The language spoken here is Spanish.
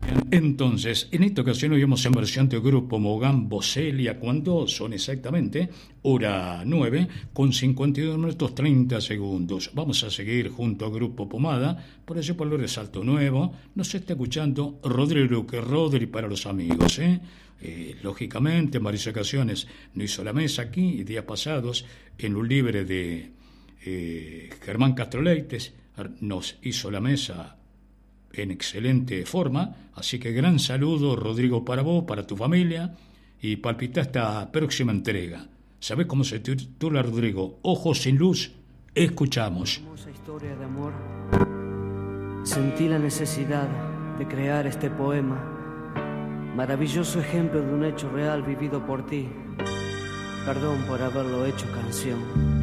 Entonces, en esta ocasión hoy vemos en versión de grupo Mogán Bocelia, cuando son exactamente hora 9 con 52 minutos 30 segundos. Vamos a seguir junto a Grupo Pomada, por ese por el Salto Nuevo. Nos está escuchando Rodrigo, que Rodri para los amigos, ¿eh? Lógicamente, en varias ocasiones no hizo la mesa aquí, y días pasados, en un libre de Germán Castro Leites, nos hizo la mesa en excelente forma, así que gran saludo, Rodrigo, para vos, para tu familia, y palpita esta próxima entrega. ¿Sabés cómo se titula, Rodrigo? Ojos sin luz. Escuchamos. Hermosa historia de amor. Sentí la necesidad de crear este poema, maravilloso ejemplo de un hecho real vivido por ti. Perdón por haberlo hecho canción.